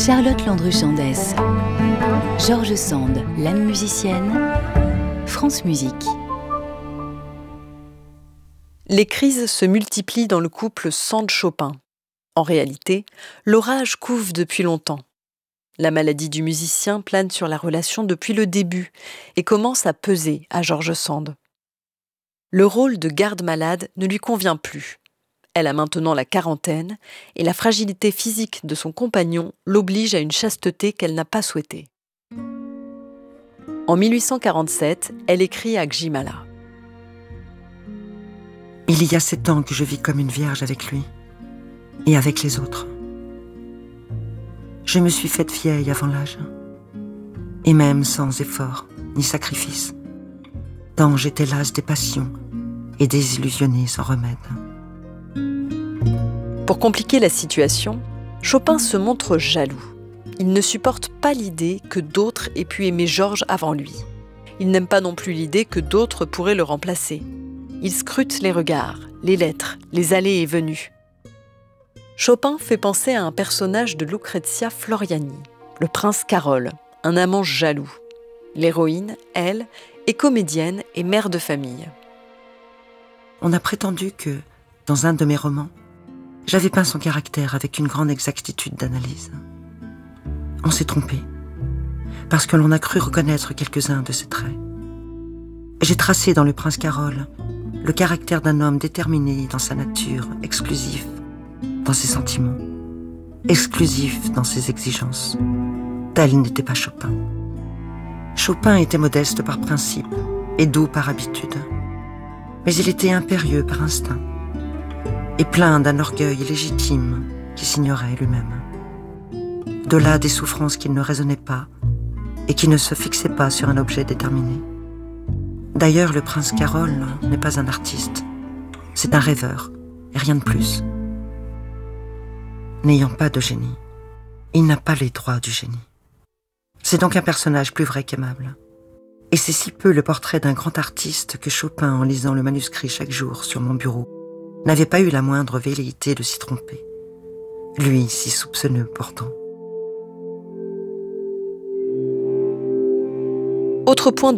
Charlotte Landru-Chandès, George Sand, l'âme musicienne, France Musique. Les crises se multiplient dans le couple Sand-Chopin. En réalité, l'orage couve depuis longtemps. La maladie du musicien plane sur la relation depuis le début et commence à peser à George Sand. Le rôle de garde-malade ne lui convient plus. Elle a maintenant la quarantaine et la fragilité physique de son compagnon l'oblige à une chasteté qu'elle n'a pas souhaitée. En 1847, elle écrit à Gzimala. Il y a 7 ans que je vis comme une vierge avec lui et avec les autres. Je me suis faite vieille avant l'âge, et même sans effort ni sacrifice, tant j'étais lasse des passions et désillusionnée sans remède. Pour compliquer la situation, Chopin se montre jaloux. Il ne supporte pas l'idée que d'autres aient pu aimer Georges avant lui. Il n'aime pas non plus l'idée que d'autres pourraient le remplacer. Il scrute les regards, les lettres, les allées et venues. Chopin fait penser à un personnage de Lucrezia Floriani, le prince Carol, un amant jaloux. L'héroïne, elle, est comédienne et mère de famille. On a prétendu que, dans un de mes romans, j'avais peint son caractère avec une grande exactitude d'analyse. On s'est trompé, parce que l'on a cru reconnaître quelques-uns de ses traits. J'ai tracé dans le prince Carol le caractère d'un homme déterminé dans sa nature, exclusif dans ses sentiments, exclusif dans ses exigences. Tel n'était pas Chopin. Chopin était modeste par principe et doux par habitude. Mais il était impérieux par instinct et plein d'un orgueil légitime qui s'ignorait lui-même. De là des souffrances qui ne raisonnaient pas et qui ne se fixaient pas sur un objet déterminé. D'ailleurs, le prince Carol n'est pas un artiste. C'est un rêveur, et rien de plus. N'ayant pas de génie, il n'a pas les droits du génie. C'est donc un personnage plus vrai qu'aimable. Et c'est si peu le portrait d'un grand artiste que Chopin, en lisant le manuscrit chaque jour sur mon bureau, n'avait pas eu la moindre velléité de s'y tromper. Lui, si soupçonneux pourtant. Autre point